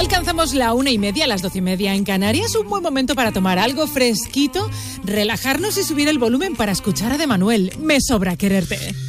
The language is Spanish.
Alcanzamos la 1:30, las 12:30 en Canarias. Un buen momento para tomar algo fresquito, relajarnos y subir el volumen para escuchar a De Manuel. Me sobra quererte.